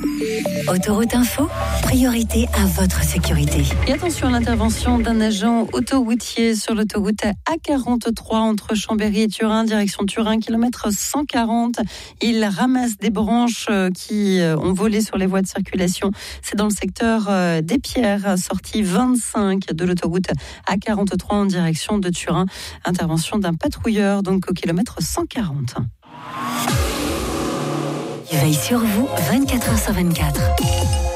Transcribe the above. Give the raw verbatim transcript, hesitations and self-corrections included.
Autoroute Info, priorité à votre sécurité. Et attention à l'intervention d'un agent autoroutier sur l'autoroute A quarante-trois entre Chambéry et Turin, direction Turin, kilomètre cent quarante. Il ramasse des branches qui ont volé sur les voies de circulation. C'est dans le secteur des Pierres, sortie vingt-cinq de l'autoroute A quarante-trois en direction de Turin. Intervention d'un patrouilleur donc au kilomètre cent quarante. Il veille sur vous vingt-quatre heures sur vingt-quatre.